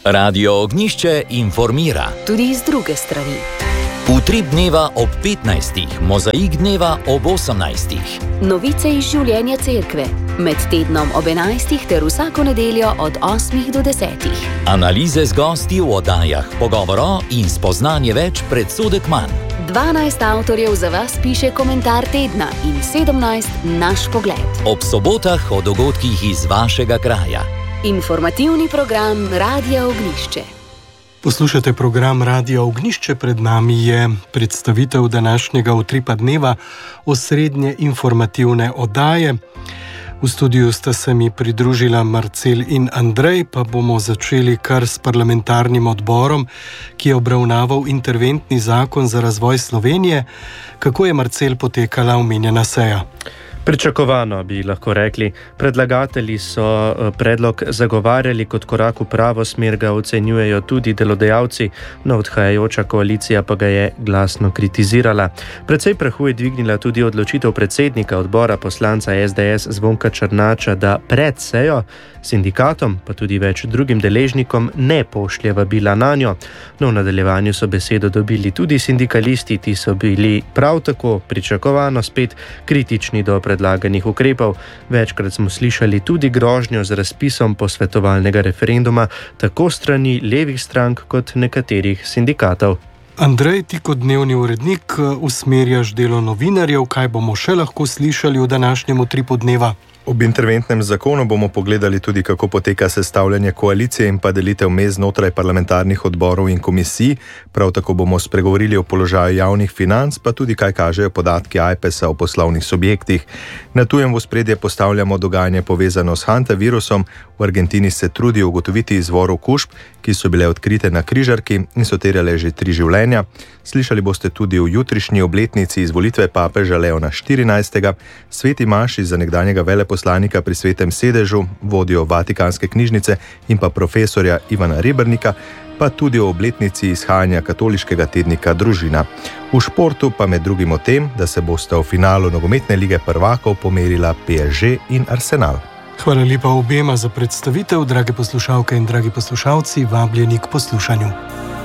Radio Ognišče informira. Tudi iz druge strani. Utrip dneva ob 15. Mozaik dneva ob 18. Novice iz življenja cerkve. Med tednom ob 11. ter vsako nedeljo od 8. do 10. Analize z gosti v oddajah, pogovoro in spoznanje več, predsodek manj. 12 avtorjev za vas piše komentar tedna in 17 naš pogled. Ob sobotah o dogodkih iz vašega kraja. Informativni program Radia Ognišče. Poslušate program Radia Ognišče, pred nami je predstavitev današnjega utripa dneva osrednje informativne oddaje. V studiu sta se mi pridružila Marcel in Andrej, pa bomo začeli kar s parlamentarnim odborom, ki je obravnaval interventni zakon za razvoj Slovenije. Kako je, Marcel, potekala omenjena seja? Pričakovano bi lahko rekli. Predlagatelji so predlog zagovarjali kot korak v pravo smer, ga ocenjujejo tudi delodajalci, no odhajajoča koalicija pa ga je glasno kritizirala. Precej prahu je dvignila tudi odločitev predsednika odbora poslanca SDS Zvonka Černača, da pred sejo sindikatom, pa tudi več drugim deležnikom, ne pošlje vabila nanjo. No, v nadaljevanju so besedo dobili tudi sindikalisti, ti so bili prav tako pričakovano spet kritični do predlaganih ukrepov. Večkrat smo slišali tudi grožnjo z razpisom posvetovalnega referenduma, tako strani levih strank kot nekaterih sindikatov. Andrej, ti kot dnevni urednik usmerjaš delo novinarjev, kaj bomo še lahko slišali v današnjem utripu dneva? Ob interventnem zakonu bomo pogledali tudi, kako poteka sestavljanje koalicije in pa delitev mest znotraj parlamentarnih odborov in komisij. Prav tako bomo spregovorili o položaju javnih financ, pa tudi kaj kažejo podatki AJPES-a o poslovnih subjektih. Na tujem v ospredje postavljamo dogajanje povezano s hantavirusom. V Argentini se trudijo ugotoviti izvor okužb, ki so bile odkrite na križarki in so terjale že 3 življenja. Slišali boste tudi o jutrišnji obletnici izvolitve papeža Leona XIV, sveti maši za nekdanjega veleposlanika pri Svetem sedežu, vodjo Vatikanske knjižnice in pa profesorja Ivana Rebernika, pa tudi o obletnici izhajanja katoliškega tednika Družina. V športu pa med drugim o tem, da se bosta v finalu nogometne lige prvakov pomerila PSG in Arsenal. Hvala lepa obema za predstavitev, drage poslušalke in dragi poslušalci, vabljeni k poslušanju.